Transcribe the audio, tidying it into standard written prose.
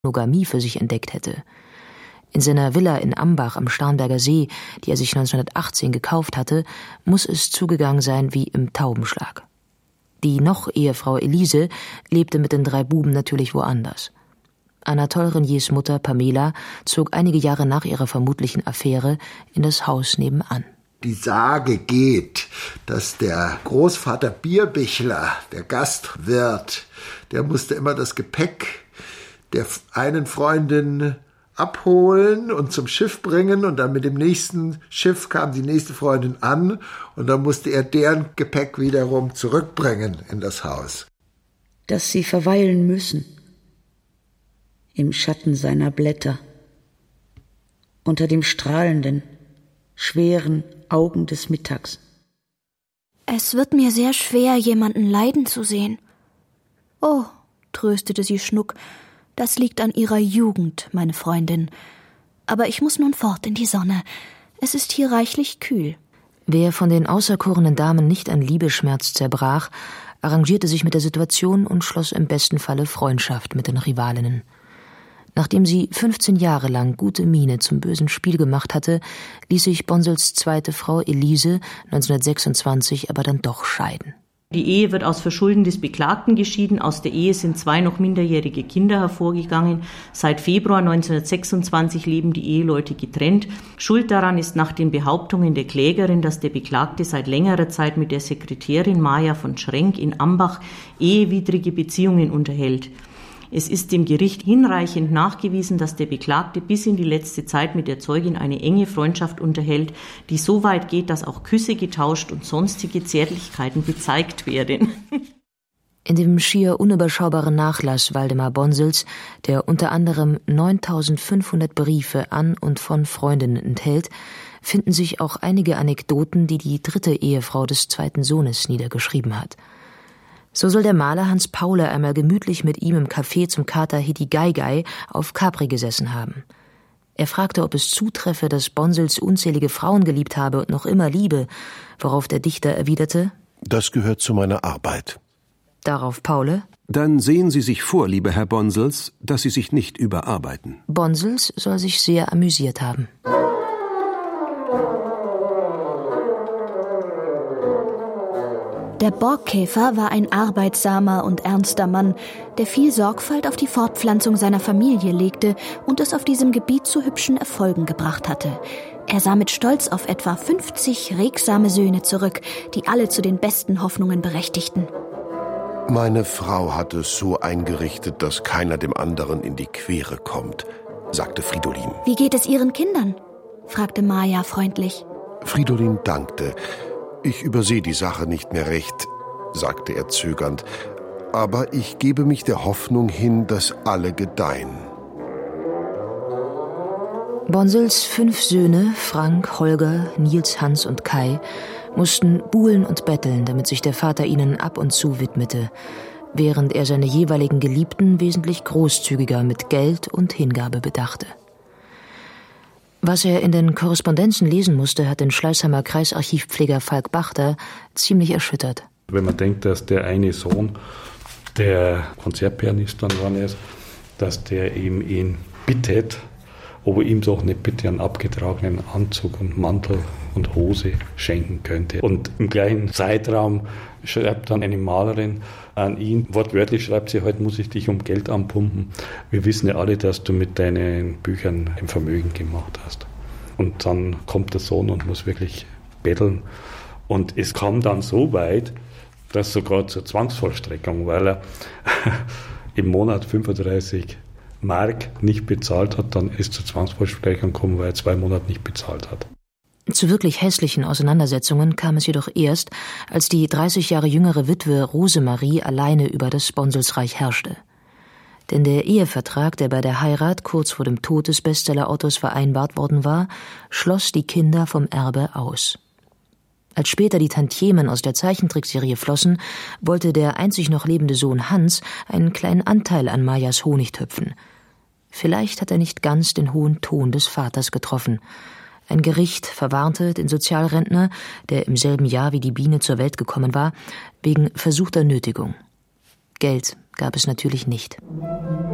Monogamie für sich entdeckt hätte. In seiner Villa in Ambach am Starnberger See, die er sich 1918 gekauft hatte, muss es zugegangen sein wie im Taubenschlag. Die Noch-Ehefrau Elise lebte mit den 3 Buben natürlich woanders. Anatole Reniers Mutter Pamela zog einige Jahre nach ihrer vermutlichen Affäre in das Haus nebenan. Die Sage geht, dass der Großvater Bierbichler, der Gastwirt, der musste immer das Gepäck der einen Freundin abholen und zum Schiff bringen, und dann mit dem nächsten Schiff kam die nächste Freundin an und dann musste er deren Gepäck wiederum zurückbringen in das Haus. Dass sie verweilen müssen, im Schatten seiner Blätter, unter dem strahlenden, schweren Augen des Mittags. Es wird mir sehr schwer, jemanden leiden zu sehen. Oh, tröstete sie Schnuck, das liegt an ihrer Jugend, meine Freundin. Aber ich muss nun fort in die Sonne. Es ist hier reichlich kühl. Wer von den auserkorenen Damen nicht an Liebesschmerz zerbrach, arrangierte sich mit der Situation und schloss im besten Falle Freundschaft mit den Rivalinnen. Nachdem sie 15 Jahre lang gute Miene zum bösen Spiel gemacht hatte, ließ sich Bonsels zweite Frau Elise 1926 aber dann doch scheiden. Die Ehe wird aus Verschulden des Beklagten geschieden. Aus der Ehe sind 2 noch minderjährige Kinder hervorgegangen. Seit Februar 1926 leben die Eheleute getrennt. Schuld daran ist nach den Behauptungen der Klägerin, dass der Beklagte seit längerer Zeit mit der Sekretärin Maja von Schrenk in Ambach ehewidrige Beziehungen unterhält. Es ist dem Gericht hinreichend nachgewiesen, dass der Beklagte bis in die letzte Zeit mit der Zeugin eine enge Freundschaft unterhält, die so weit geht, dass auch Küsse getauscht und sonstige Zärtlichkeiten gezeigt werden. In dem schier unüberschaubaren Nachlass Waldemar Bonsels, der unter anderem 9.500 Briefe an und von Freundinnen enthält, finden sich auch einige Anekdoten, die die 3. Ehefrau des 2. Sohnes niedergeschrieben hat. So soll der Maler Hans Paule einmal gemütlich mit ihm im Café zum Kater Hiti-Gai-Gai auf Capri gesessen haben. Er fragte, ob es zutreffe, dass Bonsels unzählige Frauen geliebt habe und noch immer liebe, worauf der Dichter erwiderte: Das gehört zu meiner Arbeit. Darauf Paule: Dann sehen Sie sich vor, lieber Herr Bonsels, dass Sie sich nicht überarbeiten. Bonsels soll sich sehr amüsiert haben. Der Borgkäfer war ein arbeitsamer und ernster Mann, der viel Sorgfalt auf die Fortpflanzung seiner Familie legte und es auf diesem Gebiet zu hübschen Erfolgen gebracht hatte. Er sah mit Stolz auf etwa 50 regsame Söhne zurück, die alle zu den besten Hoffnungen berechtigten. Meine Frau hat es so eingerichtet, dass keiner dem anderen in die Quere kommt, sagte Fridolin. Wie geht es Ihren Kindern? Fragte Maja freundlich. Fridolin dankte. Ich übersehe die Sache nicht mehr recht, sagte er zögernd, aber ich gebe mich der Hoffnung hin, dass alle gedeihen. Bonsels 5 Söhne, Frank, Holger, Nils, Hans und Kai, mussten buhlen und betteln, damit sich der Vater ihnen ab und zu widmete, während er seine jeweiligen Geliebten wesentlich großzügiger mit Geld und Hingabe bedachte. Was er in den Korrespondenzen lesen musste, hat den Schleißheimer Kreisarchivpfleger Falk Bachter ziemlich erschüttert. Wenn man denkt, dass der eine Sohn, der Konzertpianist dann geworden ist, dass der ihn bittet, ob er ihm doch nicht bitte einen abgetragenen Anzug und Mantel und Hose schenken könnte. Und im gleichen Zeitraum schreibt dann eine Malerin an ihn, wortwörtlich schreibt sie, heute muss ich dich um Geld anpumpen. Wir wissen ja alle, dass du mit deinen Büchern ein Vermögen gemacht hast. Und dann kommt der Sohn und muss wirklich betteln. Und es kam dann so weit, dass sogar zur Zwangsvollstreckung, weil er im Monat 35 Mark nicht bezahlt hat, dann ist zur Zwangsvollstreckung gekommen, weil er 2 Monate nicht bezahlt hat. Zu wirklich hässlichen Auseinandersetzungen kam es jedoch erst, als die 30 Jahre jüngere Witwe Rosemarie alleine über das Bonselsreich herrschte. Denn der Ehevertrag, der bei der Heirat kurz vor dem Tod des Bestseller-Autors vereinbart worden war, schloss die Kinder vom Erbe aus. Als später die Tantiemen aus der Zeichentrickserie flossen, wollte der einzig noch lebende Sohn Hans einen kleinen Anteil an Majas Honigtöpfen. Vielleicht hat er nicht ganz den hohen Ton des Vaters getroffen. Ein Gericht verwarnte den Sozialrentner, der im selben Jahr wie die Biene zur Welt gekommen war, wegen versuchter Nötigung. Geld gab es natürlich nicht.